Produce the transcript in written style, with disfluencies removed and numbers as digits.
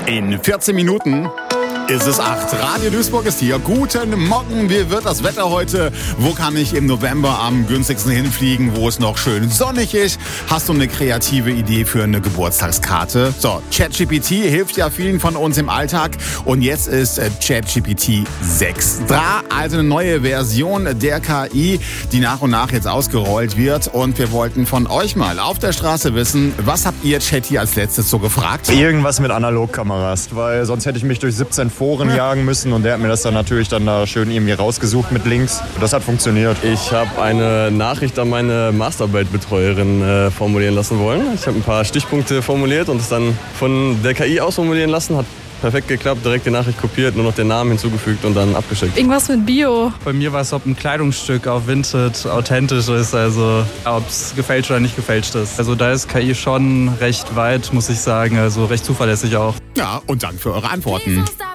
In 14 Minuten ist es 8. Radio Duisburg ist hier. Guten Morgen. Wie wird das Wetter heute? Wo kann ich im November am günstigsten hinfliegen, wo es noch schön sonnig ist? Hast du eine kreative Idee für eine Geburtstagskarte? So, ChatGPT hilft ja vielen von uns im Alltag. Und jetzt ist ChatGPT 6 da. Also eine neue Version der KI, die nach und nach jetzt ausgerollt wird. Und wir wollten von euch mal auf der Straße wissen, was habt ihr Chatty als letztes so gefragt? Irgendwas mit Analogkameras, weil sonst hätte ich mich durch 17 Foren jagen müssen und der hat mir das dann natürlich da schön irgendwie rausgesucht mit Links. Das hat funktioniert. Ich habe eine Nachricht an meine Masterarbeitbetreuerin formulieren lassen wollen. Ich habe ein paar Stichpunkte formuliert und es dann von der KI ausformulieren lassen. Hat perfekt geklappt, direkt die Nachricht kopiert, nur noch den Namen hinzugefügt und dann abgeschickt. Irgendwas mit Bio. Bei mir war es, ob ein Kleidungsstück auf Vinted authentisch ist, also ob es gefälscht oder nicht gefälscht ist. Also da ist KI schon recht weit, muss ich sagen, also recht zuverlässig auch. Ja, und danke für eure Antworten.